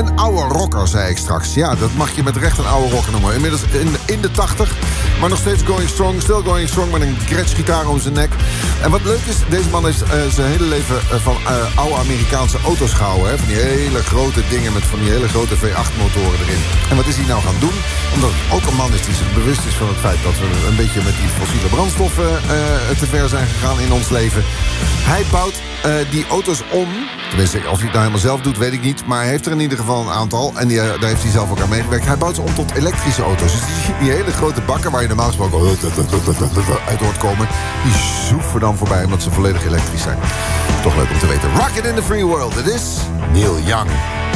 Een oude rocker, zei ik straks. Ja, dat mag je met recht een oude rocker noemen. Inmiddels in de 80, maar nog steeds going strong. Still going strong met een Gretsch-gitaar om zijn nek. En wat leuk is, deze man heeft zijn hele leven van oude Amerikaanse auto's gehouden. Hè? Van die hele grote dingen met van die hele grote V8-motoren erin. En wat is hij nou gaan doen? Omdat het ook een man is die zich bewust is van het feit dat we een beetje met die fossiele brandstoffen te ver zijn gegaan in ons leven. Hij bouwt die auto's om. Tenminste, of hij het nou helemaal zelf doet, weet ik niet. Maar hij heeft er in ieder geval een aantal. En daar heeft hij zelf ook aan meegewerkt. Hij bouwt ze om tot elektrische auto's. Dus die hele grote bakken waar je normaal gesproken uit hoort komen, die zoeven dan voorbij omdat ze volledig elektrisch zijn. Toch leuk om te weten. Rocket in the Free World. Het is Neil Young.